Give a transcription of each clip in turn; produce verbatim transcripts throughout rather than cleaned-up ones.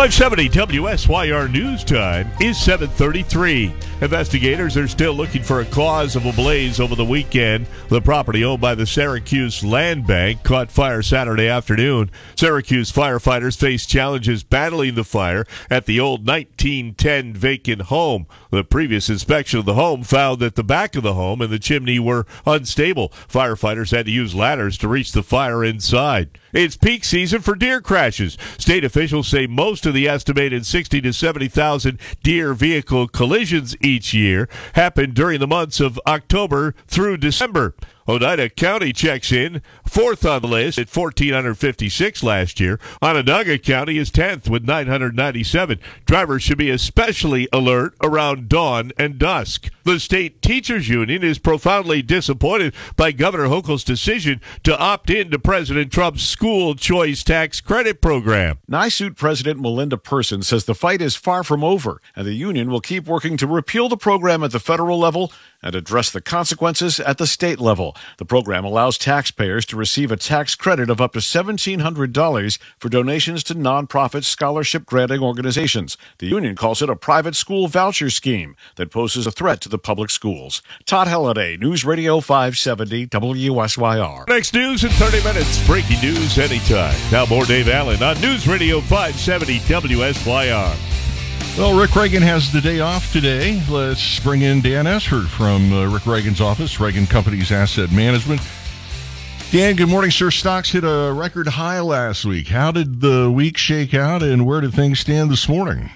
five seventy W S Y R News Time is seven thirty-three. Investigators are still looking for a cause of a blaze over the weekend. The property owned by the Syracuse Land Bank caught fire Saturday afternoon. Syracuse firefighters faced challenges battling the fire at the old nineteen ten vacant home. The previous inspection of the home found that the back of the home and the chimney were unstable. Firefighters had to use ladders to reach the fire inside. It's peak season for deer crashes. State officials say most of the estimated sixty to seventy thousand deer vehicle collisions each year happen during the months of October through December. Oneida County checks in, fourth on the list at one thousand four hundred fifty-six last year. Onondaga County is tenth with nine hundred ninety-seven. Drivers should be especially alert around dawn and dusk. The state teachers union is profoundly disappointed by Governor Hochul's decision to opt in to President Trump's school choice tax credit program. NYSUT President Melinda Person says the fight is far from over, and the union will keep working to repeal the program at the federal level and address the consequences at the state level. The program allows taxpayers to receive a tax credit of up to seventeen hundred dollars for donations to nonprofit scholarship granting organizations. The union calls it a private school voucher scheme that poses a threat to the public schools. Todd Halliday, News Radio five seventy W S Y R. Next news in thirty minutes. Breaking news anytime. Now more Dave Allen on News Radio five seventy W S Y R. Well, Rick Reagan has the day off today. Let's bring in Dan Esford from uh, Rick Reagan's office, Reagan Companies Asset Management. Dan, good morning, sir. Stocks hit a record high last week. How did the week shake out, and where do things stand this morning?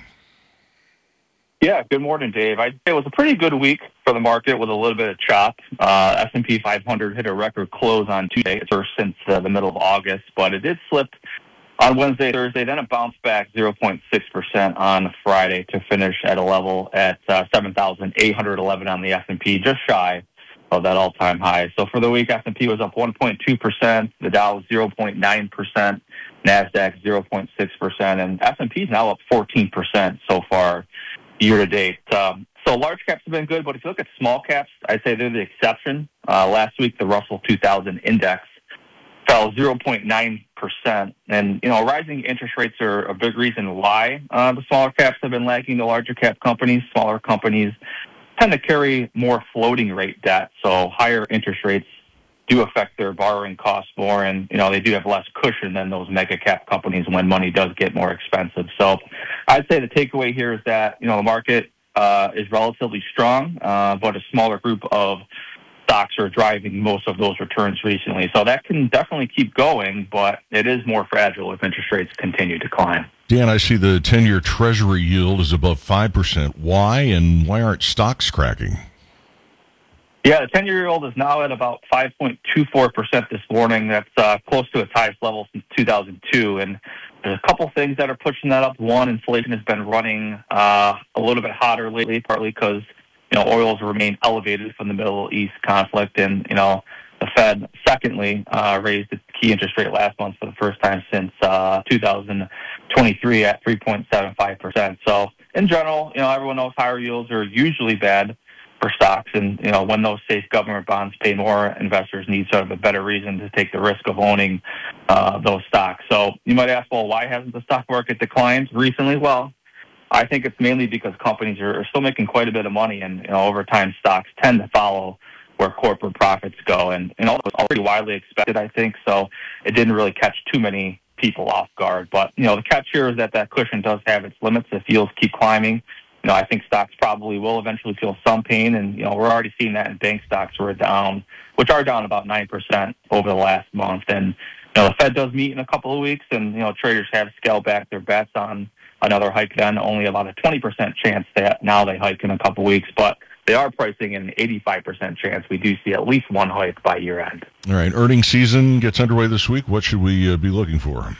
Yeah, good morning, Dave. I'd say it was a pretty good week for the market with a little bit of chop. Uh, S and P five hundred hit a record close on Tuesday, first since uh, the middle of August, but it did slip on Wednesday, Thursday, then it bounced back zero point six percent on Friday to finish at a level at uh, seven thousand eight hundred eleven on the S and P, just shy of that all-time high. So for the week, S and P was up one point two percent, the Dow was zero point nine percent, NASDAQ zero point six percent, and S and P is now up fourteen percent so far year-to-date. Um, so large caps have been good, but if you look at small caps, I'd say they're the exception. Uh, last week, the Russell two thousand index fell zero point nine percent. And, you know, rising interest rates are a big reason why uh, the smaller caps have been lagging the larger cap companies. Smaller companies tend to carry more floating rate debt, so higher interest rates do affect their borrowing costs more, and, you know, they do have less cushion than those mega cap companies when money does get more expensive. So I'd say the takeaway here is that, you know, the market uh, is relatively strong, uh, but a smaller group of stocks are driving most of those returns recently. So that can definitely keep going, but it is more fragile if interest rates continue to climb. Dan, I see the ten-year Treasury yield is above five percent. Why, and why aren't stocks cracking? Yeah, the ten-year yield is now at about five point two four percent this morning. That's uh, close to its highest level since two thousand two. And there's a couple things that are pushing that up. One, inflation has been running uh, a little bit hotter lately, partly because you know, oils remain elevated from the Middle East conflict, and, you know, the Fed, secondly, uh, raised its key interest rate last month for the first time since uh, two thousand twenty-three at three point seven five percent. So, in general, you know, everyone knows higher yields are usually bad for stocks, and, you know, when those safe government bonds pay more, investors need sort of a better reason to take the risk of owning uh, those stocks. So, you might ask, well, why hasn't the stock market declined recently? Well, I think it's mainly because companies are, are still making quite a bit of money, and, you know, over time stocks tend to follow where corporate profits go, and, you know, it was already widely expected, I think, so it didn't really catch too many people off guard. But, you know, the catch here is that that cushion does have its limits. If yields keep climbing, you know, I think stocks probably will eventually feel some pain, and, you know, we're already seeing that in bank stocks, who are down, which are down about nine percent over the last month. And, you know, the Fed does meet in a couple of weeks, and, you know, traders have scaled back their bets on another hike then, only about a twenty percent chance that now they hike in a couple weeks, but they are pricing in an eighty-five percent chance we do see at least one hike by year end. All right, earnings season gets underway this week. What should we uh, be looking for?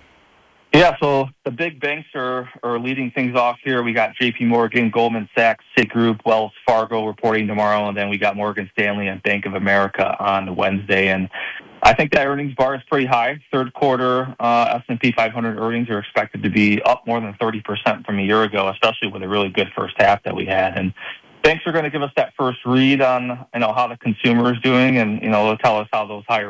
Yeah, so the big banks are, are leading things off here. We got J P Morgan, Goldman Sachs, Citigroup, Wells Fargo reporting tomorrow, and then we got Morgan Stanley and Bank of America on Wednesday. And I think that earnings bar is pretty high. Third quarter uh, S and P five hundred earnings are expected to be up more than thirty percent from a year ago, especially with a really good first half that we had. And banks are going to give us that first read on, you know, how the consumer is doing, and, you know, they'll tell us how those higher